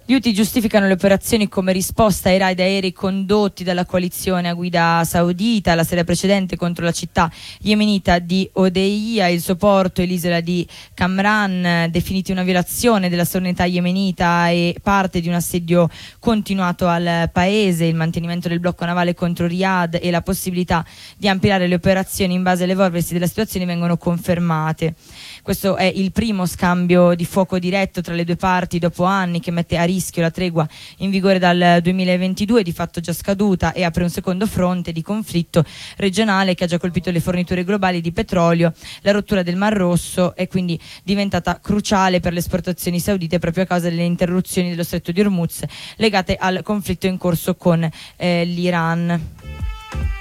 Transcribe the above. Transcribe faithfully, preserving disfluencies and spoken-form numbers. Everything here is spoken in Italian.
Gli Houthi giustificano le operazioni come risposta ai raid aerei condotti dalla coalizione a guida saudita la sera precedente contro la città yemenita di Odeia, il suo porto e l'isola di Kamran, definiti una violazione della sovranità yemenita e parte di un assedio continuato al paese. Il mantenimento del blocco navale contro Riyadh e la possibilità di ampliare le operazioni in base all'evolversi della situazione vengono confermate. Questo è il primo scambio di fuoco diretto tra le due parti dopo anni, che mette a rischio la tregua in vigore dal duemilaventidue, di fatto già scaduta, e apre un secondo fronte di conflitto regionale che ha già colpito le forniture globali di petrolio. La rottura del Mar Rosso è quindi diventata cruciale per le esportazioni saudite proprio a causa delle interruzioni dello Stretto di Hormuz legate al conflitto in corso con eh, l'Iran.